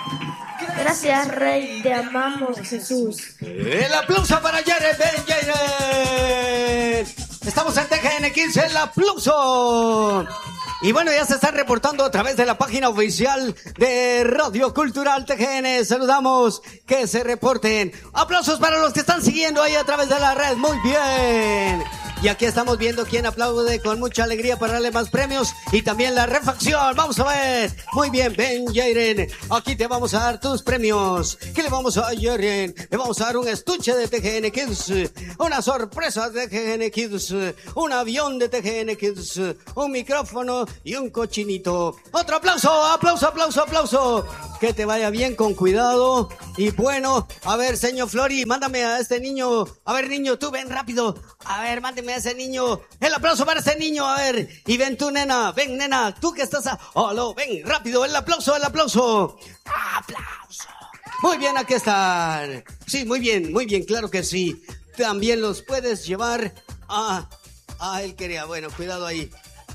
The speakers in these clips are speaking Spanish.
Gracias, Rey, te amamos, Jesús. El aplauso para Jared. ¡Ven, Jared! Estamos en TGN 15, el aplauso. Y bueno, ya se están reportando a través de la página oficial de Radio Cultural TGN. Saludamos, que se reporten. Aplausos para los que están siguiendo ahí a través de la red. Muy bien. Y aquí estamos viendo quién aplaude con mucha alegría para darle más premios y también la refacción. Vamos a ver. Muy bien, ven, Jaren. Aquí te vamos a dar tus premios. ¿Qué le vamos a dar, Jaren? Le vamos a dar un estuche de TGN Kids, una sorpresa de TGN Kids, un avión de TGN Kids, un micrófono y un cochinito. Otro aplauso, aplauso, aplauso, aplauso. Que te vaya bien, con cuidado. Y bueno, a ver, señor Flori, mándame a este niño. A ver, niño, tú ven rápido. A ver, mándeme a ese niño. El aplauso para ese niño, a ver. Y ven tú, nena. Ven, nena. Tú que estás Hola, ven, rápido. El aplauso, el aplauso. Aplauso. Muy bien, aquí están. Sí, muy bien, claro que sí. También los puedes llevar a... él quería. Bueno, cuidado ahí.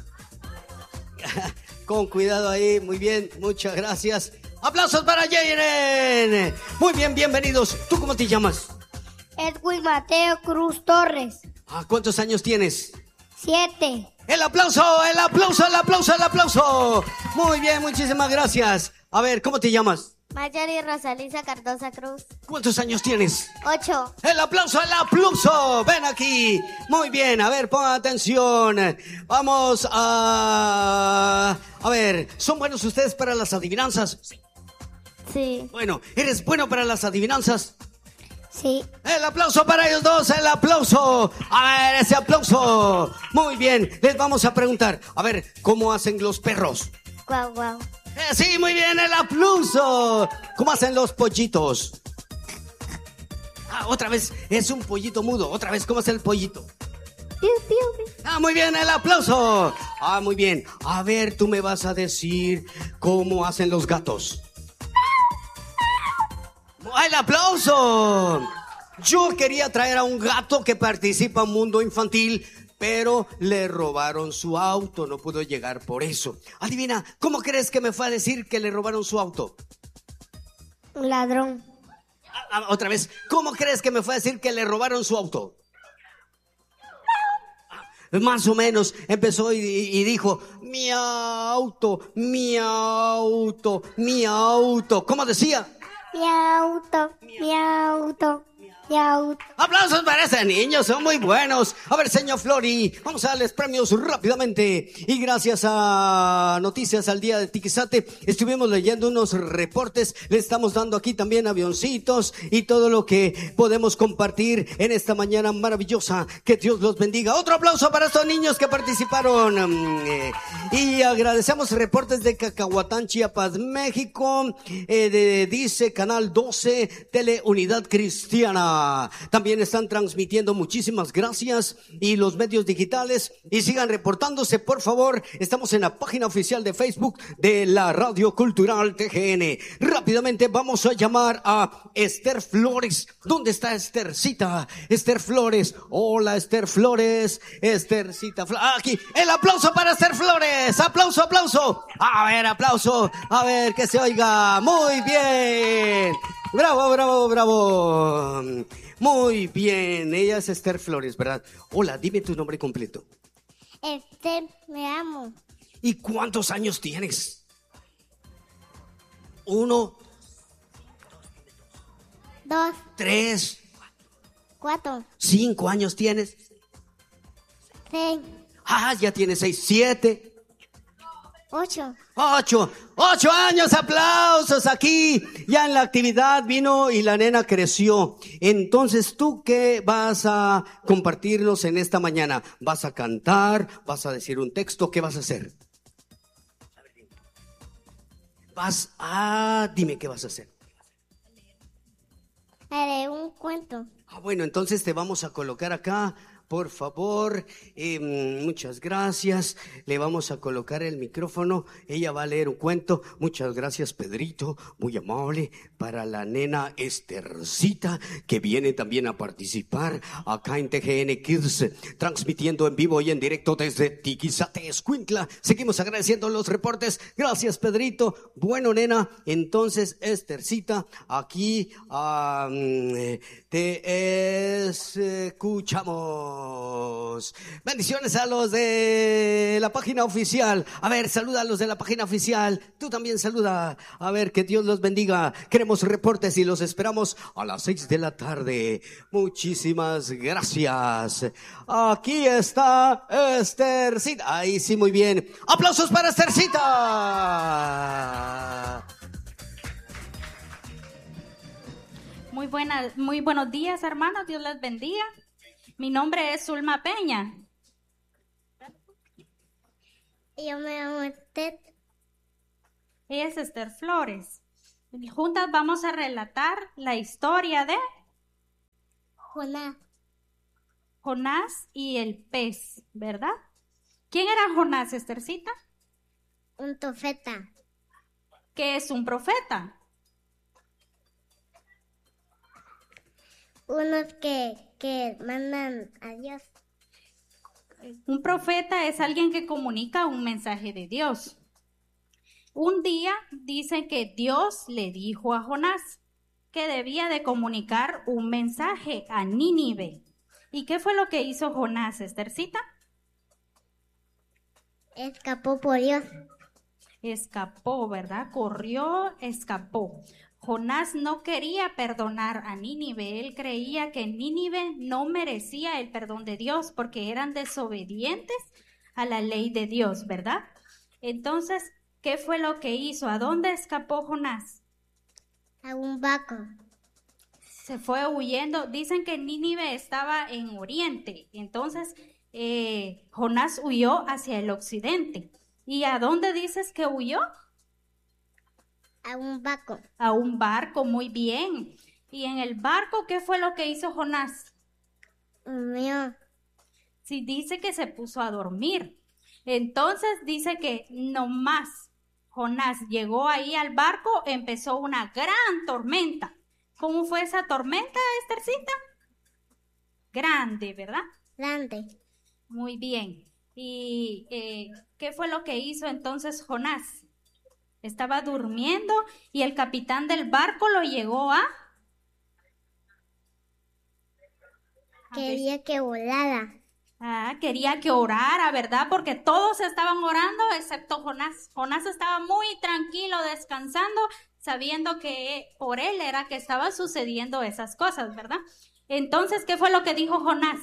Con cuidado ahí. Muy bien, muchas gracias. ¡Aplausos para Jaren! Muy bien, bienvenidos. ¿Tú cómo te llamas? Edwin Mateo Cruz Torres. ¿Cuántos años tienes? 7. ¡El aplauso, el aplauso, el aplauso, el aplauso! Muy bien, muchísimas gracias. A ver, ¿cómo te llamas? Mayari Rosalisa Cardosa Cruz. ¿Cuántos años tienes? 8. ¡El aplauso, el aplauso! ¡Ven aquí! Muy bien, a ver, pongan atención. Vamos a... A ver, ¿son buenos ustedes para las adivinanzas? Sí. Bueno, ¿eres bueno para las adivinanzas? Sí. El aplauso para ellos dos, el aplauso. A ver, ese aplauso. Muy bien, les vamos a preguntar. A ver, ¿cómo hacen los perros? Guau, guau. Sí, muy bien, el aplauso. ¿Cómo hacen los pollitos? Otra vez, es un pollito mudo. Otra vez, ¿cómo hace el pollito? Piu, piu, piu. Muy bien, el aplauso. Muy bien. A ver, tú me vas a decir cómo hacen los gatos. ¡El aplauso! Yo quería traer a un gato que participa en Mundo Infantil, pero le robaron su auto, no pudo llegar por eso. Adivina, ¿cómo crees que me fue a decir que le robaron su auto? Un ladrón. Otra vez, ¿cómo crees que me fue a decir que le robaron su auto? Más o menos, empezó y dijo, mi auto, mi auto, mi auto. ¿Cómo decía? Mi auto, mi auto, mi auto. Aplausos para ese niño, son muy buenos. A ver, señor Flori, vamos a darles premios rápidamente. Y gracias a Noticias al Día de Tiquizate, estuvimos leyendo unos reportes. Le estamos dando aquí también avioncitos y todo lo que podemos compartir en esta mañana maravillosa. Que Dios los bendiga. Otro aplauso para estos niños que participaron. Y agradecemos reportes de Cacahuatán, Chiapas, México. Dice Canal 12, Teleunidad Cristiana. También están transmitiendo, muchísimas gracias. Y los medios digitales. Y sigan reportándose, por favor. Estamos en la página oficial de Facebook de la Radio Cultural TGN. Rápidamente vamos a llamar a Esther Flores. ¿Dónde está Esthercita? Esther Flores. Hola, Esther Flores. Esthercita Flores. Aquí. El aplauso para Esther Flores. Aplauso, aplauso. A ver, aplauso. A ver, que se oiga. Muy bien. Bravo, bravo, bravo. Muy bien. Ella es Esther Flores, ¿verdad? Hola, dime tu nombre completo. Esther, me amo. ¿Y cuántos años tienes? 1, 2, 3, 4, 5 años tienes. 6, Ya tienes 6, 7, 8. 8 años, aplausos aquí. Ya en la actividad vino y la nena creció. Entonces, ¿tú qué vas a compartirnos en esta mañana? ¿Vas a cantar? ¿Vas a decir un texto? ¿Qué vas a hacer? Dime qué vas a hacer. Haré un cuento. Bueno, entonces te vamos a colocar acá por favor. Muchas gracias. Le vamos a colocar el micrófono. Ella va a leer un cuento. Muchas gracias, Pedrito. Muy amable. Para la nena Estercita, que viene también a participar acá en TGN Kids, transmitiendo en vivo y en directo desde Tiquizate, Escuintla. Seguimos agradeciendo los reportes. Gracias, Pedrito. Bueno, nena, entonces, Estercita, aquí te escuchamos. Bendiciones a los de la página oficial. A ver, saluda a los de la página oficial. Tú también saluda. A ver, que Dios los bendiga. Queremos reportes y los esperamos a las 6 de la tarde. Muchísimas gracias. Aquí está Estercita. Ahí sí, muy bien. ¡Aplausos para Estercita! Muy buenos días, hermanos. Dios les bendiga. Mi nombre es Zulma Peña. Yo me llamo Esther. Ella es Esther Flores. Y juntas vamos a relatar la historia de Jonás y el pez, ¿verdad? ¿Quién era Jonás, Estercita? Un profeta. ¿Qué es un profeta? Unos que mandan a Dios. Un profeta es alguien que comunica un mensaje de Dios. Un día dice que Dios le dijo a Jonás que debía de comunicar un mensaje a Nínive. ¿Y qué fue lo que hizo Jonás, Estercita? Escapó por Dios. Escapó, ¿verdad? Corrió, escapó. Jonás no quería perdonar a Nínive. Él creía que Nínive no merecía el perdón de Dios porque eran desobedientes a la ley de Dios, ¿verdad? Entonces, ¿qué fue lo que hizo? ¿A dónde escapó Jonás? A un barco. Se fue huyendo. Dicen que Nínive estaba en oriente. Entonces, Jonás huyó hacia el occidente. ¿Y a dónde dices que huyó? A un barco. A un barco, muy bien. ¿Y en el barco qué fue lo que hizo Jonás? Mío. Sí, dice que se puso a dormir. Entonces dice que nomás Jonás llegó ahí al barco, empezó una gran tormenta. ¿Cómo fue esa tormenta, Estercita? Grande, ¿verdad? Grande. Muy bien. ¿Y qué fue lo que hizo entonces Jonás? Estaba durmiendo y el capitán del barco lo llegó a... Quería que volara. Quería que orara, ¿verdad? Porque todos estaban orando excepto Jonás. Jonás estaba muy tranquilo, descansando, sabiendo que por él era que estaban sucediendo esas cosas, ¿verdad? Entonces, ¿qué fue lo que dijo Jonás?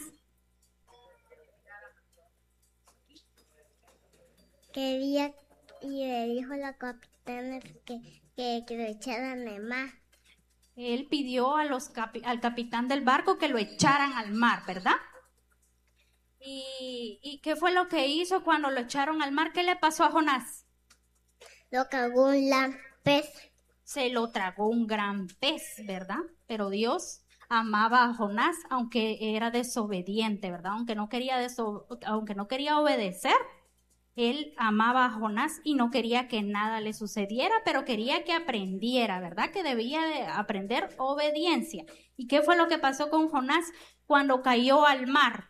Quería, y le dijo la capitana que lo echaran de mar. Él pidió al capitán del barco que lo echaran al mar, ¿verdad? ¿Y qué fue lo que hizo cuando lo echaron al mar? ¿Qué le pasó a Jonás? Lo cagó un pez. Se lo tragó un gran pez, ¿verdad? Pero Dios amaba a Jonás, aunque era desobediente, ¿verdad? Aunque no quería obedecer, él amaba a Jonás y no quería que nada le sucediera, pero quería que aprendiera, ¿verdad? Que debía de aprender obediencia. ¿Y qué fue lo que pasó con Jonás cuando cayó al mar?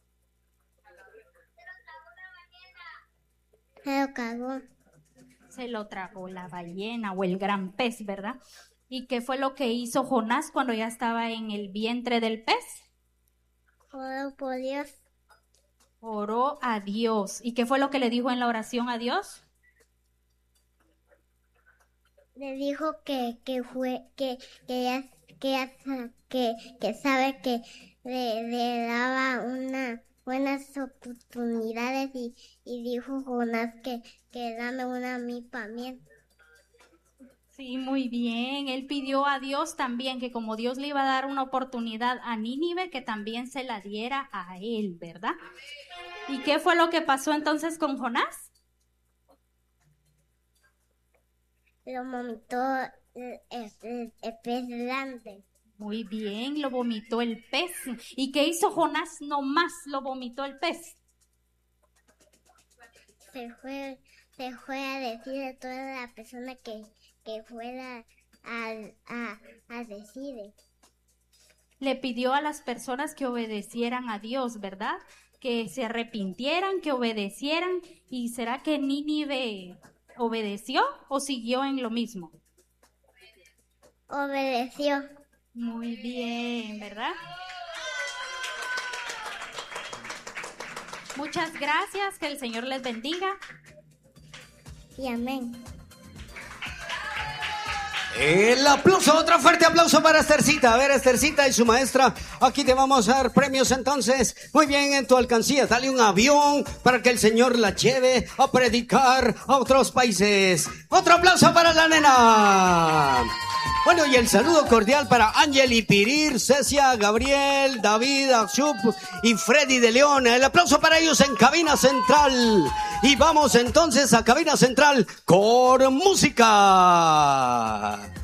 Se lo cagó. Se lo tragó la ballena o el gran pez, ¿verdad? ¿Y qué fue lo que hizo Jonás cuando ya estaba en el vientre del pez? Oró por Dios. Oró a Dios. ¿Y qué fue lo que le dijo en la oración a Dios? Le dijo que sabe que le daba buenas oportunidades y dijo Jonás que dame una a mí también. Sí, muy bien. Él pidió a Dios también que como Dios le iba a dar una oportunidad a Nínive, que también se la diera a él, ¿verdad? ¿Y qué fue lo que pasó entonces con Jonás? Lo montó el pez grande. Muy bien, lo vomitó el pez. ¿Y qué hizo Jonás? Nomás lo vomitó el pez. Se fue a decir a toda la persona que fuera a decir. Le pidió a las personas que obedecieran a Dios, ¿verdad? Que se arrepintieran, que obedecieran. ¿Y será que Nínive obedeció o siguió en lo mismo? Obedeció. Muy bien, ¿verdad? Muchas gracias, que el Señor les bendiga. Y amén. El aplauso, otro fuerte aplauso para Esthercita. A ver, Esthercita y su maestra, aquí te vamos a dar premios entonces. Muy bien, en tu alcancía, dale un avión para que el Señor la lleve a predicar a otros países. Otro aplauso para la nena. Bueno, y el saludo cordial para Ángel y Pirir, Cecia, Gabriel, David, Axup y Freddy de León. El aplauso para ellos en Cabina Central. Y vamos entonces a Cabina Central con música.